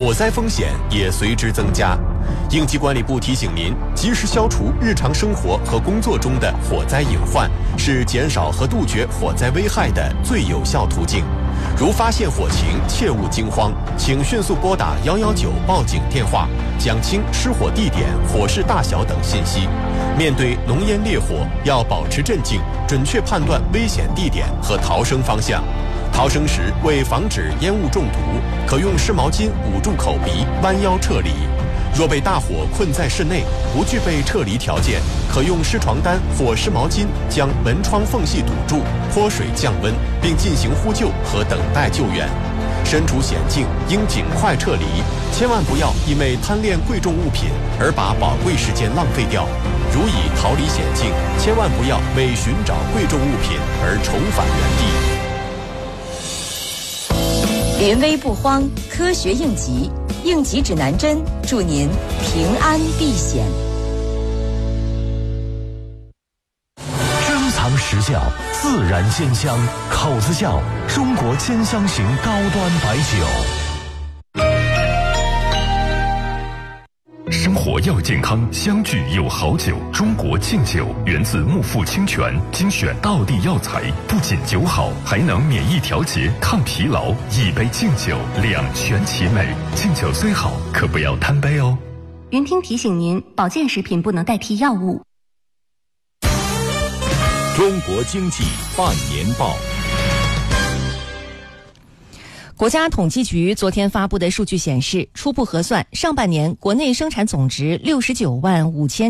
火灾风险也随之增加。应急管理部提醒您，及时消除日常生活和工作中的火灾隐患，是减少和杜绝火灾危害的最有效途径。如发现火情，切勿惊慌，请迅速拨打119报警电话，讲清失火地点、火势大小等信息。面对浓烟烈火，要保持镇静，准确判断危险地点和逃生方向。逃生时，为防止烟雾中毒，可用湿毛巾捂住口鼻，弯腰撤离。若被大火困在室内，不具备撤离条件，可用湿床单或湿毛巾将门窗缝隙堵住，泼水降温，并进行呼救和等待救援。身处险境，应尽快撤离，千万不要因为贪恋贵重物品而把宝贵时间浪费掉。如已逃离险境，千万不要为寻找贵重物品而重返原地。 临危不慌，科学应急，应急指南针，祝您平安避险。 珍藏实效，自然鲜香，口子窖中国10香型高端白酒。 生活要健康，相聚有好酒。中国敬酒源自木富清泉，精选道地药材，不仅酒好，还能免疫调节、抗疲劳。一杯敬酒，两全其美。敬酒虽好，可不要贪杯哦。 云听提醒您，保健食品不能代替药物。 中国经济半年报。 国家统计局昨天发布的数据显示，初步核算，上半年国内生产总值69万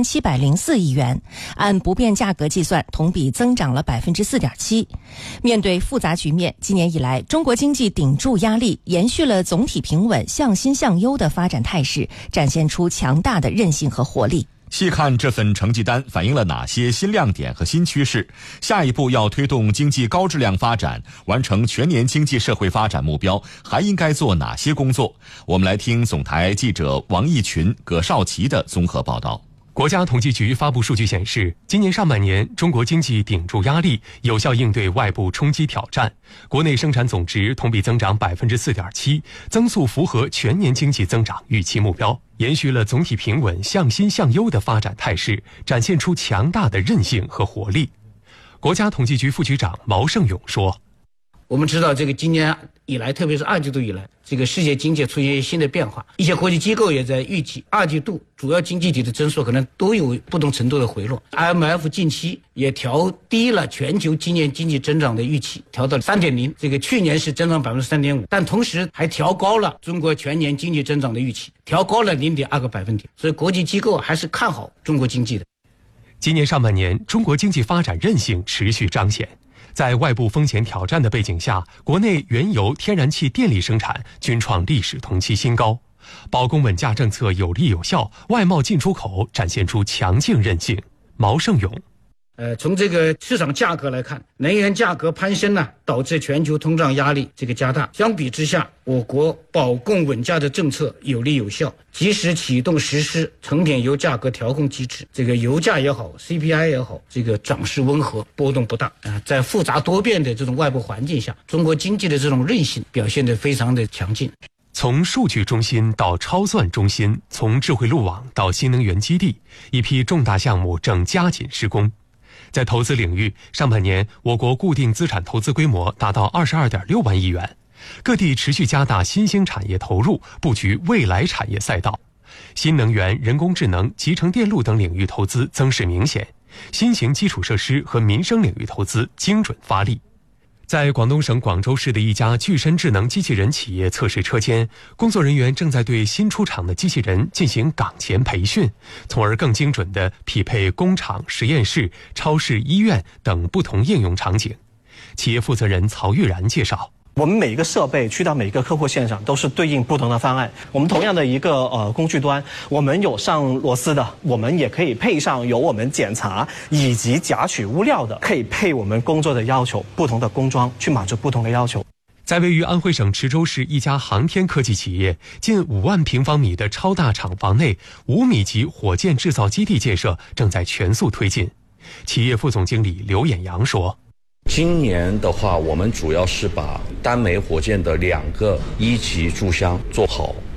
5704亿元，按不变价格计算，同比增长了 4.7%。面对复杂局面，今年以来，中国经济顶住压力，延续了总体平稳、向新向优的发展态势，展现出强大的韧性和活力。 细看这份成绩单反映了哪些新亮点和新趋势，下一步要推动经济高质量发展，完成全年经济社会发展目标，还应该做哪些工作？我们来听总台记者王义群、葛少奇的综合报道。 国家统计局发布数据显示，今年上半年中国经济顶住压力，有效应对外部冲击挑战，国内生产总值同比增长 4.7%， 增速符合全年经济增长预期目标，延续了总体平稳、向新向优的发展态势，展现出强大的韧性和活力。国家统计局副局长毛盛勇说， 我们知道这个今年以来，特别是2季度以来，这个世界经济出现新的变化，一些国际机构也在预计2季度主要经济体的增速可能都有不同程度的回落。 IMF 近期也调低了全球今年经济增长的预期，调到 3.0%， 这个去年是增长 3.5%， 但同时还调高了中国全年经济增长的预期，调高了 0.2个百分点，所以国际机构还是看好中国经济的。 今年上半年，中国经济发展韧性持续彰显。在外部风险挑战的背景下，国内原油、天然气、电力生产均创历史同期新高，保供稳价政策有力有效，外贸进出口展现出强劲韧性。毛盛勇， 从这个市场价格来看，能源价格攀升呢，导致全球通胀压力加大。相比之下，我国保供稳价的政策有力有效，及时启动实施成品油价格调控机制，油价也好 CPI 也好，涨势温和，波动不大。在复杂多变的这种外部环境下，中国经济的这种韧性表现得非常的强劲。 从数据中心到超算中心，从智慧路网到新能源基地，一批重大项目正加紧施工。在投资领域，上半年我国固定资产投资规模达到 22.6万亿元，各地持续加大新兴产业投入，布局未来产业赛道。新能源、人工智能、集成电路等领域投资增势明显，新型基础设施和民生领域投资精准发力。在广东省广州市的一家具身智能机器人企业测试车间，工作人员正在对新出厂的机器人进行岗前培训，从而更精准地匹配工厂、实验室、超市、医院等不同应用场景。企业负责人曹玉然介绍， 我们每一个设备去到每一个客户现场都是对应不同的方案。我们同样的一个工具端，我们有上螺丝的，我们也可以配上有我们检查以及夹取物料的，可以配我们工作的要求，不同的工装去满足不同的要求。 在位于安徽省池州市一家航天科技企业近5万平方米的超大厂房内，5米级火箭制造基地建设正在全速推进。企业副总经理刘衍阳说， 今年的话，我们主要是把单枚火箭的2个1级柱箱做好，